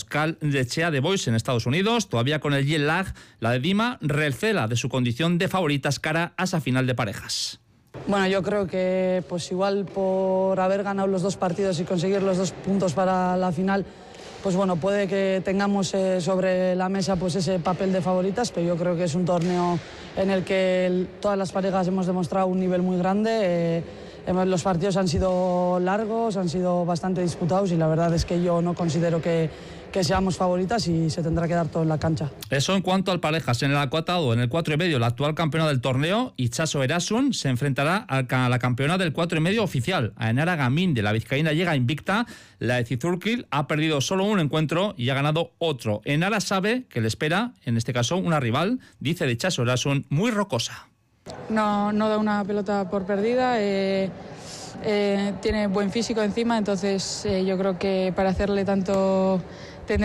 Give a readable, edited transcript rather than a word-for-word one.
Pascal Lechea de Boise en Estados Unidos. Todavía con el jet lag, la de Dima recela de su condición de favoritas cara a esa final de parejas. Bueno, yo creo que pues igual por haber ganado los 2 partidos y conseguir los 2 puntos para la final, pues bueno, puede que tengamos sobre la mesa pues ese papel de favoritas, pero yo creo que es un torneo en el que todas las parejas hemos demostrado un nivel muy grande. Los partidos han sido largos, han sido bastante disputados y la verdad es que yo no considero que seamos favoritas y se tendrá que dar todo en la cancha. Eso en cuanto al parejas. En el acotado, en el 4,5, la actual campeona del torneo, Itxaso Erasun, se enfrentará a la campeona del 4,5 oficial, a Ainara Gaminde. La vizcaína llega invicta. La de Zizurkil ha perdido solo un encuentro y ha ganado otro. Ainara sabe que le espera, en este caso, una rival, dice de Itxaso Erasun, muy rocosa. No da una pelota por perdida, tiene buen físico encima, entonces yo creo que para hacerle tanto